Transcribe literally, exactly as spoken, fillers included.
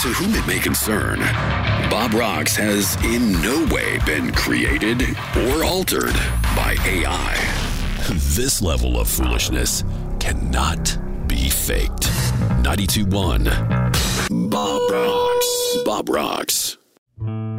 To whom it may concern, Bob Rocks has in no way been created or altered by A I. This level of foolishness cannot be faked. ninety-two point one Bob Rocks. Bob Rocks.